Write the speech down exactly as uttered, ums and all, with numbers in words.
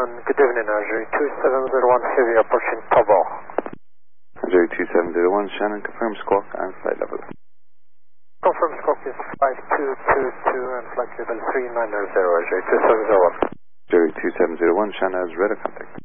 one, good evening, Azure two seven zero one, heavy approaching Tobo. Azure two seven zero one, Shannon, confirm squawk and flight level. Confirm squawk is five two two two and flight level three nine zero, Azure two seven zero one. Azure two seven zero one, Shannon has radar contact.